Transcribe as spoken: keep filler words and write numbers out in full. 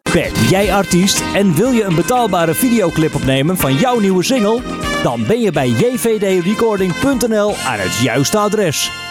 Ben jij artiest en wil je een betaalbare videoclip opnemen van jouw nieuwe single? Dan ben je bij j v d recording punt n l aan het juiste adres.